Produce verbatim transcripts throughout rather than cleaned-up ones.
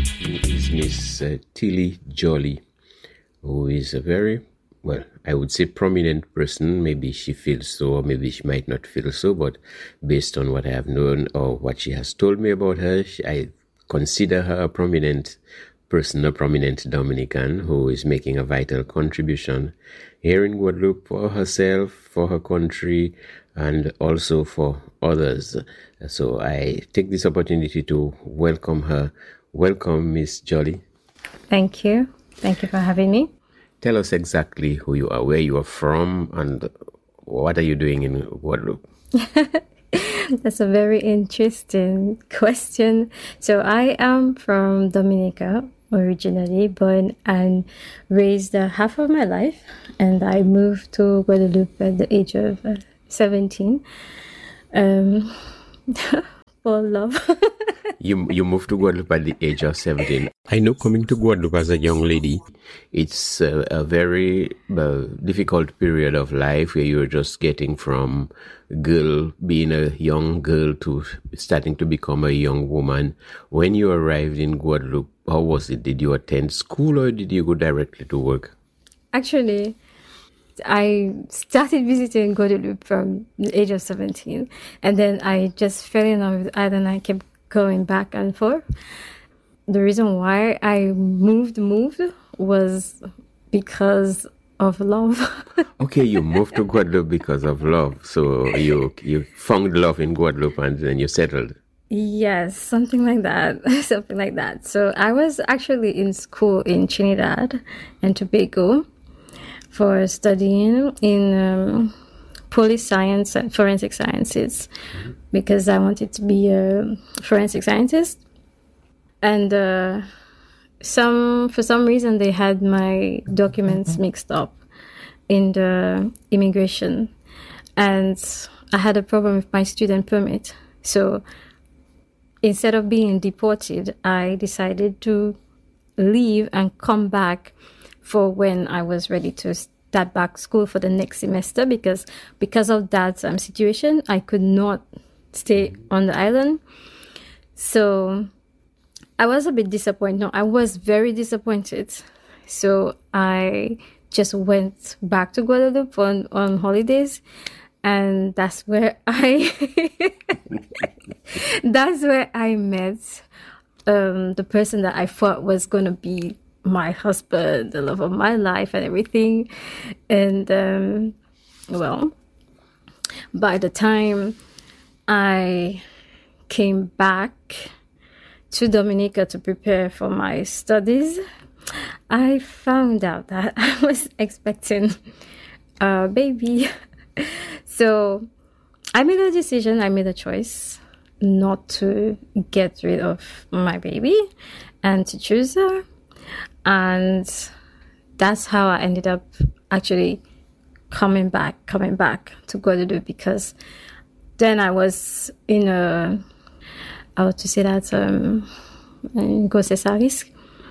is Miss uh, Tilly Jolly, who is a very, well, I would say prominent person. Maybe she feels so, or maybe she might not feel so, but based on what I have known or what she has told me about her, she, I consider her a prominent person, a prominent Dominican who is making a vital contribution here in Guadeloupe for herself, for her country, and also for others. So I take this opportunity to welcome her. Welcome, Miss Jolly. Thank you. Thank you for having me. Tell us exactly who you are, where you are from, and what are you doing in Guadeloupe? That's a very interesting question. So I am from Dominica originally, born and raised uh, half of my life, and I moved to Guadeloupe at the age of uh, seventeen um, for love. You you moved to Guadeloupe at the age of seventeen. I know coming to Guadeloupe as a young lady, it's a, a very uh, difficult period of life where you're just getting from girl, being a young girl, to starting to become a young woman. When you arrived in Guadeloupe, how was it? Did you attend school or did you go directly to work? Actually, I started visiting Guadeloupe from the age of seventeen, and then I just fell in love with the island. I kept going back and forth. The reason why I moved, moved was because of love. Okay, you moved to Guadeloupe because of love. So you you found love in Guadeloupe and then you settled. Yes, something like that. something like that. So I was actually in school in Trinidad and Tobago for studying in um, police science and forensic sciences, mm-hmm. because I wanted to be a forensic scientist. And uh, some for some reason they had my documents mixed up in the immigration, and I had a problem with my student permit. So instead of being deported, I decided to leave and come back for when I was ready to start back school for the next semester, because because of that um, situation, I could not stay on the island. So I was a bit disappointed. No, I was very disappointed. So I just went back to Guadeloupe on, on holidays, and that's where I that's where I met um, the person that I thought was going to be my husband, the love of my life and everything. And um, well, by the time I came back to Dominica to prepare for my studies, I found out that I was expecting a baby. So I made a decision, I made a choice not to get rid of my baby and to choose her. And that's how I ended up actually coming back, coming back to Guadeloupe, because then I was in a, I would to say that, um, grossesse à risque,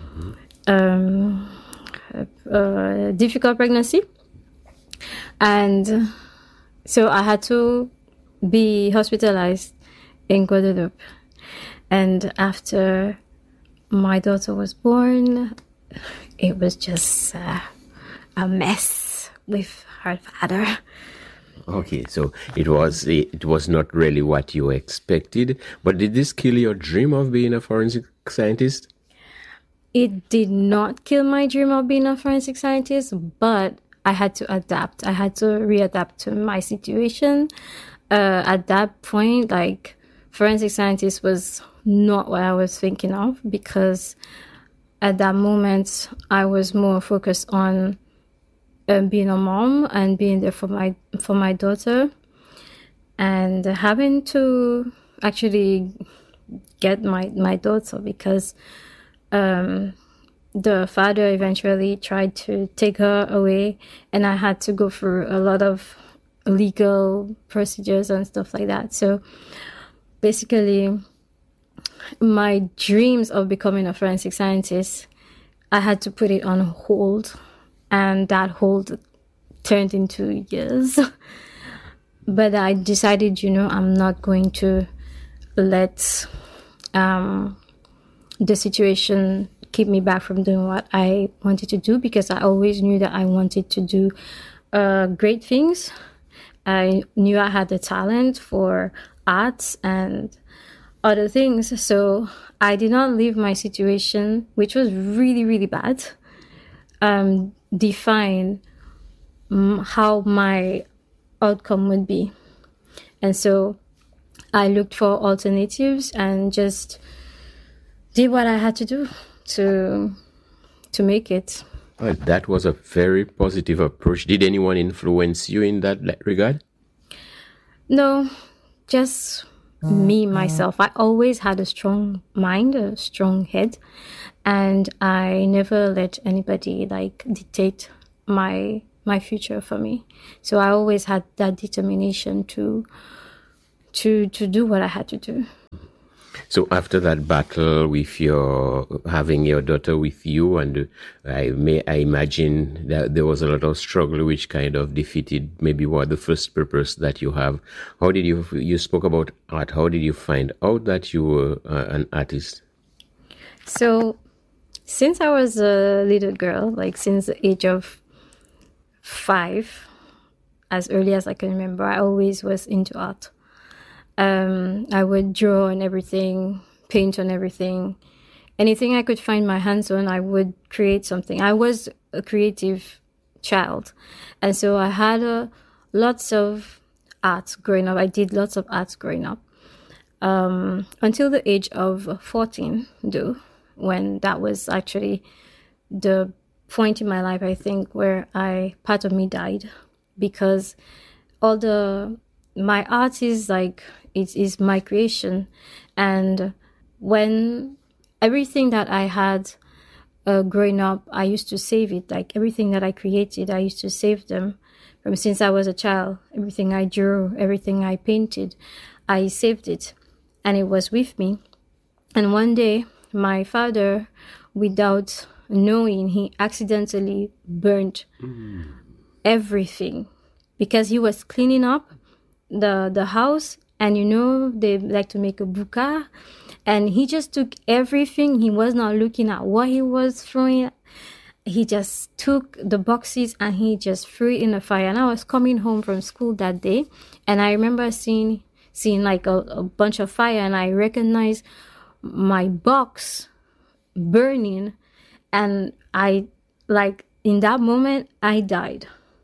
um, a, a difficult pregnancy. And so I had to be hospitalized in Guadeloupe. And after my daughter was born, it was just uh, a mess with her father. Okay, so it was it was not really what you expected. But did this kill your dream of being a forensic scientist? It did not kill my dream of being a forensic scientist, but I had to adapt. I had to readapt to my situation. Uh, at that point, like, forensic scientist was not what I was thinking of, because at that moment I was more focused on um, being a mom and being there for my for my daughter, and having to actually get my, my daughter, because um, the father eventually tried to take her away, and I had to go through a lot of legal procedures and stuff like that. So basically, my dreams of becoming a forensic scientist, I had to put it on hold, and that hold turned into years. But I decided, you know, I'm not going to let um, the situation keep me back from doing what I wanted to do, because I always knew that I wanted to do uh, great things. I knew I had the talent for arts and other things. So I did not leave my situation, which was really, really bad, um, define um, how my outcome would be. And so I looked for alternatives and just did what I had to do to to make it. Well, that was a very positive approach. Did anyone influence you in that regard? No, just me, myself. I always had a strong mind, a strong head, and I never let anybody like dictate my my future for me. So I always had that determination to to to do what I had to do. So after that battle with your having your daughter with you, and I may I imagine that there was a lot of struggle, which kind of defeated maybe what the first purpose that you have. How did you you spoke about art? How did you find out that you were uh, an artist? So since I was a little girl, like since the age of five, as early as I can remember, I always was into art. Um, I would draw on everything, paint on everything. Anything I could find my hands on, I would create something. I was a creative child. And so I had uh, lots of art growing up. I did lots of arts growing up. Um, until the age of fourteen, though, when that was actually the point in my life, I think, where I part of me died. Because all the, my art is like, it is my creation, and when everything that I had uh, growing up, I used to save it. Like everything that I created, I used to save them from since I was a child. Everything I drew, everything I painted, I saved it, and it was with me. And one day, my father, without knowing, he accidentally burned mm. everything, because he was cleaning up the the house. And, you know, they like to make a buka. And he just took everything. He was not looking at what he was throwing. He just took the boxes and he just threw it in the fire. And I was coming home from school that day. And I remember seeing, seeing like a, a bunch of fire. And I recognized my box burning. And I, like, in that moment, I died.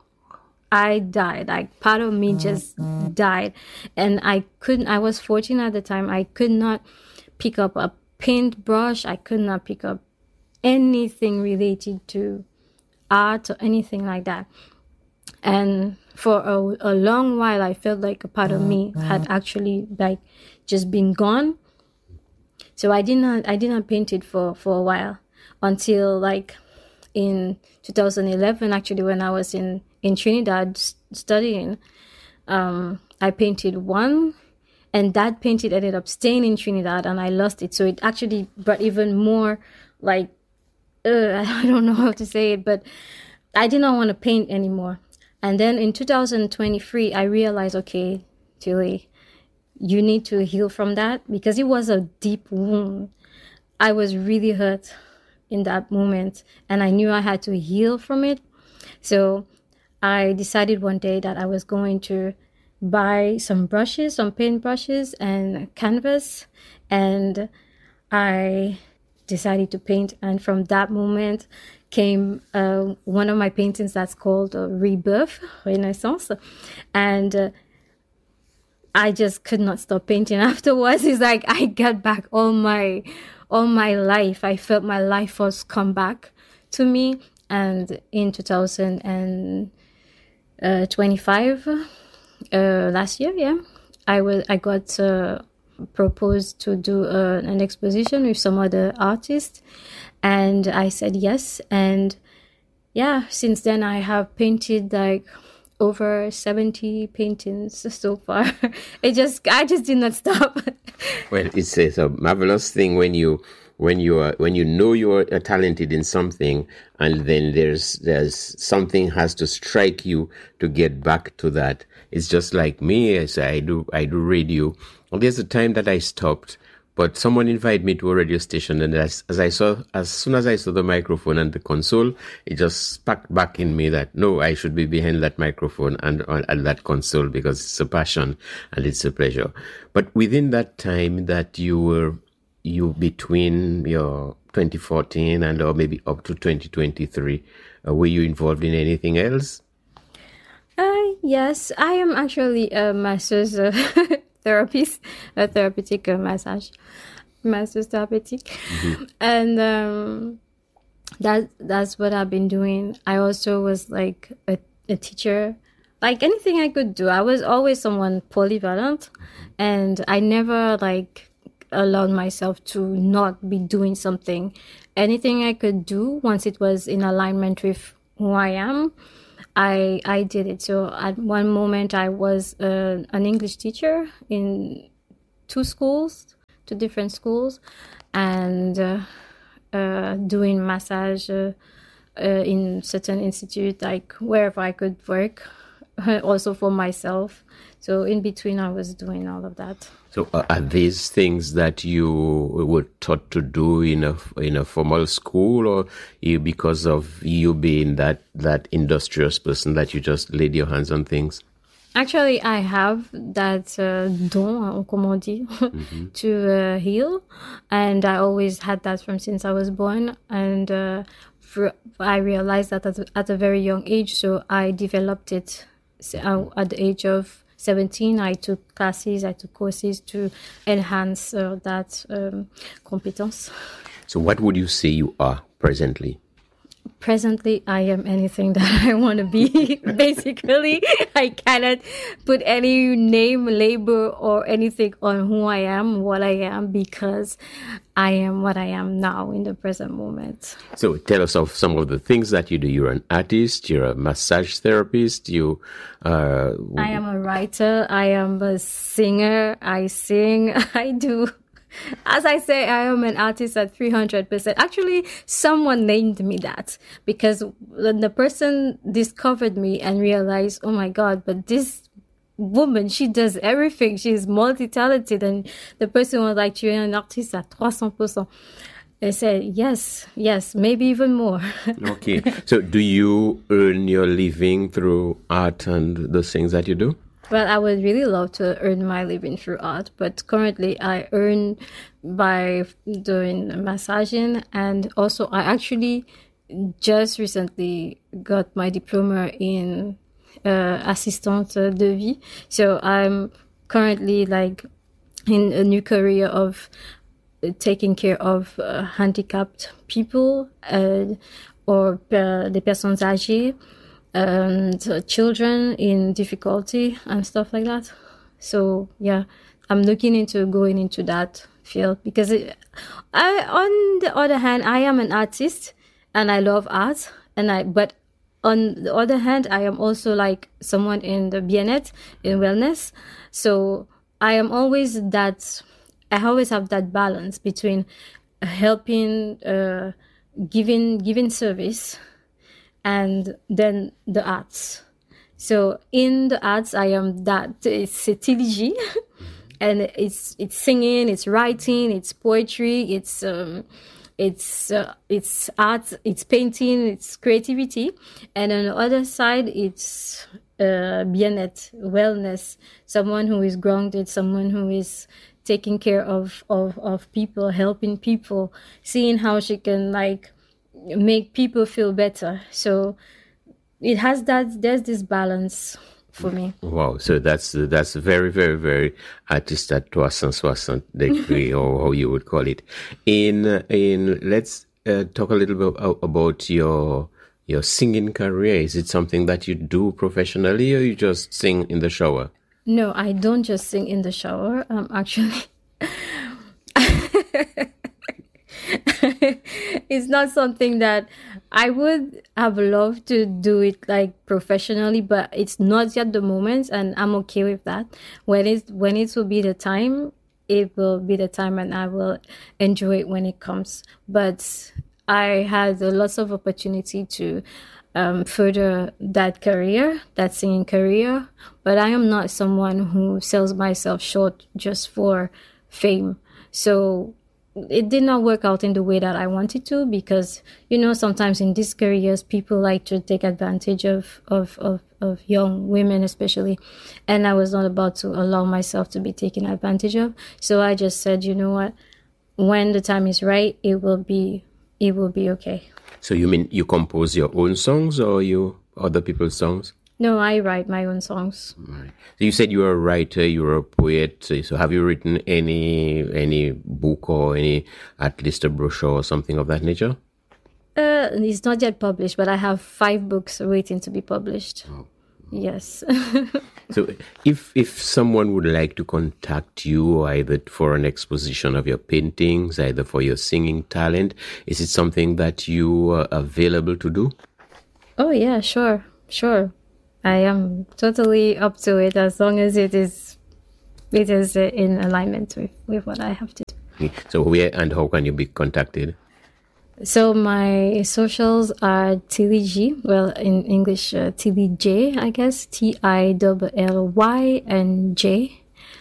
I died. Like part of me just died, and I couldn't. I was fourteen at the time. I could not pick up a paintbrush. I could not pick up anything related to art or anything like that. And for a, a long while, I felt like a part of me had actually like just been gone. So I did not. I did not paint it for for a while until like in two thousand eleven. Actually, when I was in. in Trinidad studying, um, I painted one, and that painting ended up staying in Trinidad, and I lost it. So it actually brought even more, like, uh, I don't know how to say it, but I did not want to paint anymore. And then in two thousand twenty-three, I realized, okay, Tilly, you need to heal from that, because it was a deep wound. I was really hurt in that moment, and I knew I had to heal from it. So I decided one day that I was going to buy some brushes, some paint brushes and canvas, and I decided to paint. And from that moment came uh, one of my paintings that's called uh, Rebirth, Renaissance, and uh, I just could not stop painting afterwards. It's like I got back all my all my life. I felt my life force come back to me. And in two thousand twenty-five, uh, last year, yeah, I was I got uh, proposed to do uh, an exposition with some other artists, and I said yes. And yeah, since then I have painted like over seventy paintings so far. It just I just did not stop. Well, it's, it's a marvelous thing when you when you are when you know you are talented in something, and then there's there's something has to strike you to get back to that. It's just like me, as I do I do radio. Well, there's a time that I stopped but someone invited me to a radio station, and as, as I saw, as soon as I saw the microphone and the console, it just sparked back in me that no, I should be behind that microphone and and that console because it's a passion and it's a pleasure. But within that time that you were you between your twenty fourteen and or maybe up to twenty twenty-three, uh, were you involved in anything else? Uh, yes, I am actually a master's uh, therapist, a therapeutic uh, massage, master's therapeutic, mm-hmm. and um, that that's what I've been doing. I also was like a, a teacher, like anything I could do. I was always someone polyvalent, and I never like allowed myself to not be doing something. Anything I could do once it was in alignment with who I am, I I did it. So at one moment I was uh, an English teacher in two schools, two different schools, and uh, uh, doing massage uh, uh, in certain institute, like wherever I could work, also for myself. So in between I was doing all of that. So uh, are these things that you were taught to do in a in a formal school, or you, because of you being that that industrious person, that you just laid your hands on things? Actually, I have that uh, don, comme on dit, mm-hmm. to uh, heal, and I always had that from since I was born. And uh, for, I realized that at, at a very young age, so I developed it at the age of seventeen. I took classes, I took courses to enhance uh, that um, competence. So what would you say you are presently? Presently, I am anything that I want to be. Basically, I cannot put any name, label, or anything on who I am, what I am, because I am what I am now in the present moment. So tell us of some of the things that you do. You're an artist, you're a massage therapist, you... Uh, I am a writer, I am a singer, I sing, I do... As I say, I am an artist at three hundred percent. Actually, someone named me that because when the person discovered me and realized, oh my God, but this woman, she does everything. She's multi-talented. And the person was like, tu es un artiste à three hundred percent. I said, yes, yes, maybe even more. Okay. So do you earn your living through art and the things that you do? Well, I would really love to earn my living through art, but currently I earn by doing massaging, and also I actually just recently got my diploma in uh, assistante de vie. So I'm currently like in a new career of taking care of uh, handicapped people uh, or uh, des personnes âgées. And uh, children in difficulty and stuff like that. So yeah, I'm looking into going into that field because it, I, on the other hand, I am an artist and I love art, and I but on the other hand, I am also like someone in the bien-être, in wellness. So I am always that. I always have that balance between helping, uh, giving, giving service, and then the arts. So in the arts, I am that. It's Tilly, and it's it's singing, it's writing, it's poetry, it's um, it's uh, it's art, it's painting, it's creativity. And on the other side, it's uh, bien-être, wellness. Someone who is grounded, someone who is taking care of of of people, helping people, seeing how she can like make people feel better. So it has that, there's this balance for me. Wow. So that's that's very, very, very artiste at three cent soixante degree, or how you would call it. In in let's uh, talk a little bit about your your singing career. Is it something that you do professionally, or you just sing in the shower? No, I don't just sing in the shower. Um, actually, it's not something that I would have loved to do it like professionally, but it's not yet the moment, and I'm okay with that. When it when it will be the time, it will be the time, and I will enjoy it when it comes. But I had lots of opportunity to um, further that career, that singing career, but I am not someone who sells myself short just for fame. So it did not work out in the way that I wanted to, because, you know, sometimes in these careers, people like to take advantage of, of, of, of young women, especially. And I was not about to allow myself to be taken advantage of. So I just said, you know what, when the time is right, it will be, it will be okay. So you mean you compose your own songs or you other people's songs? No, I write my own songs. Right. So you said you were a writer, you were a poet. So have you written any any book or any, at least a brochure or something of that nature? Uh, it's not yet published, but I have five books waiting to be published. Oh. Yes. So if if someone would like to contact you either for an exposition of your paintings, either for your singing talent, is it something that you are available to do? Oh, yeah, sure, sure. I am totally up to it as long as it is it is in alignment with, with what I have to do. So where and how can you be contacted? So my socials are Tilly G, well in English uh, Tilly J, I guess, T I L L Y and J,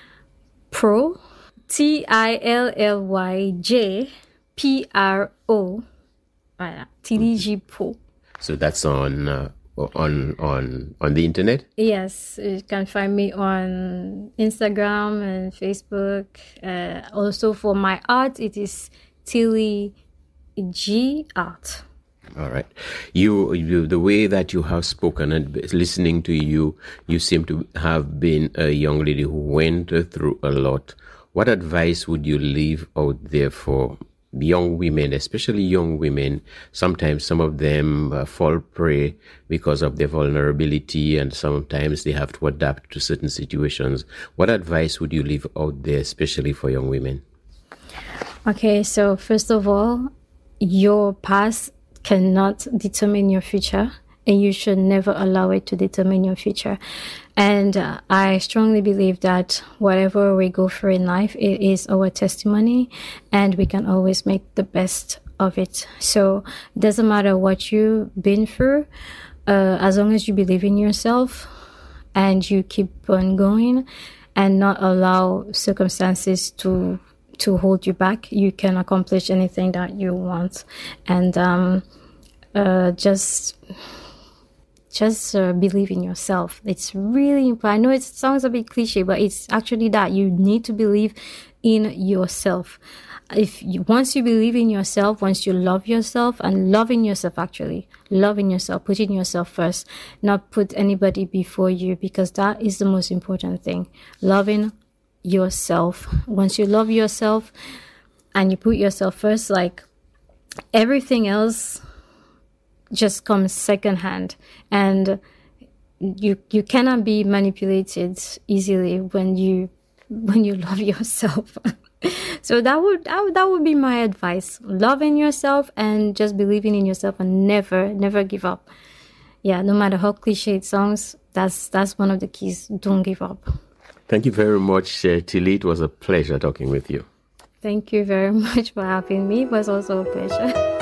Pro, T I L L Y J P R O, voilà, Tilly G Pro. So that's on... Uh, on on on the internet? Yes, you can find me on Instagram and Facebook. Uh, also for my art, it is Tilly G Art. All right. You, you, the way that you have spoken and listening to you, you seem to have been a young lady who went through a lot. What advice would you leave out there for young women, especially young women? Sometimes some of them uh, fall prey because of their vulnerability, and sometimes they have to adapt to certain situations. What advice would you leave out there, especially for young women? Okay, so first of all, your past cannot determine your future, and you should never allow it to determine your future. And uh, I strongly believe that whatever we go through in life, it is our testimony, and we can always make the best of it. So it doesn't matter what you've been through, uh, as long as you believe in yourself and you keep on going and not allow circumstances to to hold you back, you can accomplish anything that you want. And um, uh, just... Just uh, believe in yourself. It's really important. I know it sounds a bit cliche, but it's actually that you need to believe in yourself. If you, once you believe in yourself, once you love yourself, and loving yourself, actually loving yourself, putting yourself first, not put anybody before you, because that is the most important thing. Loving yourself. Once you love yourself and you put yourself first, like everything else just comes secondhand, and you you cannot be manipulated easily when you when you love yourself. So that would, that would that would be my advice: loving yourself and just believing in yourself, and never never give up. Yeah, no matter how cliche it sounds, that's that's one of the keys. Don't give up. Thank you very much, uh, Tilly. It was a pleasure talking with you. Thank you very much for having me. It was also a pleasure.